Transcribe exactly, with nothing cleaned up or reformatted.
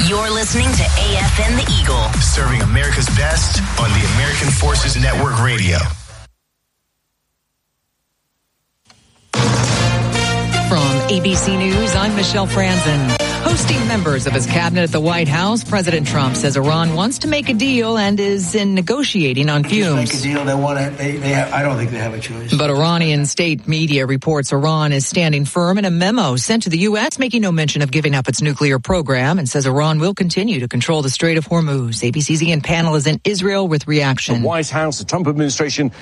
You're listening to A F N The Eagle, serving America's best on the American Forces Network Radio. From A B C News, I'm Michelle Franzen. Hosting members of his cabinet at the White House, President Trump says Iran wants to make a deal and is in negotiating on fumes. Just make a deal. They want to. They, they have, I don't think they have a choice. But Iranian state media reports Iran is standing firm in a memo sent to the U S, making no mention of giving up its nuclear program, and says Iran will continue to control the Strait of Hormuz. A B C's Ian Pannell is in Israel with reaction. The White House, the Trump administration,